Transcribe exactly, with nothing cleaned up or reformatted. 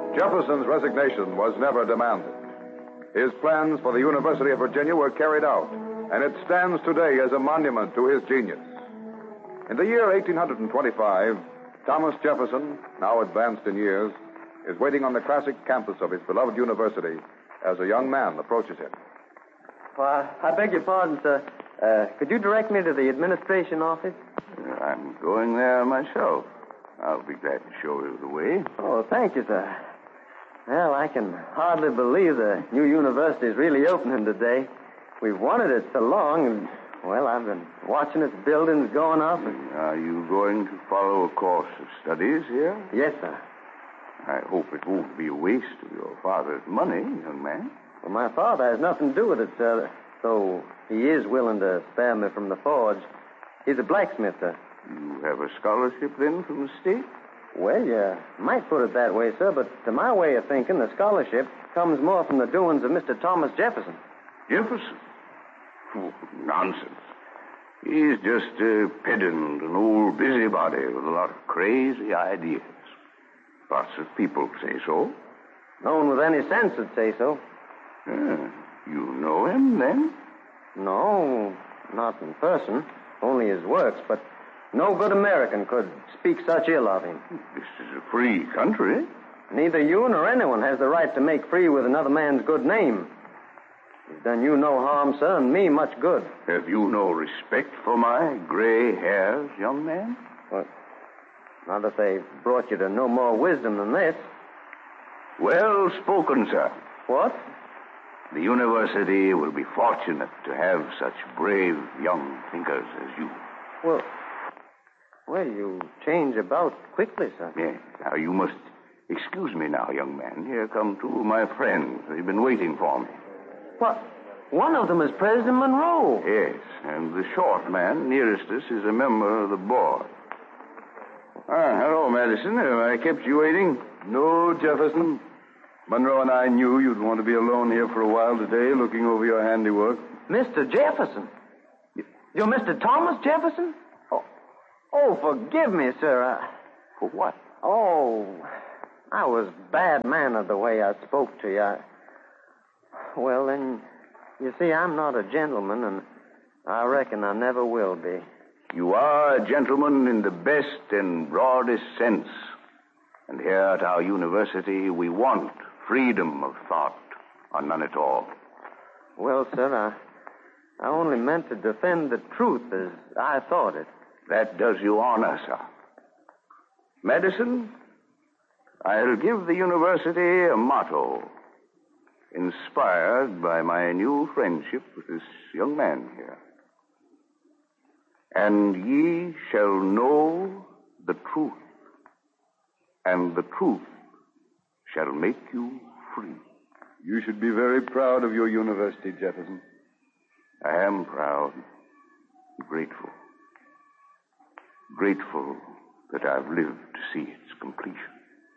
Jefferson's resignation was never demanded. His plans for the University of Virginia were carried out, and it stands today as a monument to his genius. In the year eighteen twenty-five, Thomas Jefferson, now advanced in years, is waiting on the classic campus of his beloved university as a young man approaches him. Well, I beg your pardon, sir. Uh, could you direct me to the administration office? I'm going there myself. I'll be glad to show you the way. Oh, thank you, sir. Well, I can hardly believe the new university is really opening today. We've wanted it so long, and, well, I've been watching its buildings going up. And... Are you going to follow a course of studies here? Yes, sir. I hope it won't be a waste of your father's money, young man. Well, my father has nothing to do with it, sir, though he is willing to spare me from the forge. He's a blacksmith, sir. You have a scholarship, then, from the state? Well, you might put it that way, sir, but to my way of thinking, the scholarship comes more from the doings of Mister Thomas Jefferson. Jefferson? Oh, nonsense. He's just a pedant, an old busybody with a lot of crazy ideas. Lots of people say so. No one with any sense would say so. Yeah. You know him, then? No, not in person. Only his works, but no good American could speak such ill of him. This is a free country. Neither you nor anyone has the right to make free with another man's good name. He's done you no harm, sir, and me much good. Have you no respect for my gray hairs, young man? What? Not if they've brought you to no more wisdom than this. Well spoken, sir. What? The university will be fortunate to have such brave young thinkers as you. Well, well, you change about quickly, sir. Yes. Now, you must excuse me now, young man. Here come two of my friends. They've been waiting for me. What? One of them is President Monroe. Yes, and the short man nearest us is a member of the board. Ah, hello, Madison. Have I kept you waiting? No, Jefferson. Monroe and I knew you'd want to be alone here for a while today, looking over your handiwork. Mister Jefferson? You're Mister Thomas Jefferson? Oh, oh forgive me, sir. I... For what? Oh, I was bad-mannered the way I spoke to you. I... Well, then, you see, I'm not a gentleman, and I reckon I never will be. You are a gentleman in the best and broadest sense. And here at our university, we want freedom of thought, or none at all. Well, sir, I, I only meant to defend the truth as I thought it. That does you honor, sir. Madison, I'll give the university a motto, inspired by my new friendship with this young man here. And ye shall know the truth, and the truth shall make you free. You should be very proud of your university, Jefferson. I am proud, grateful. Grateful that I've lived to see its completion.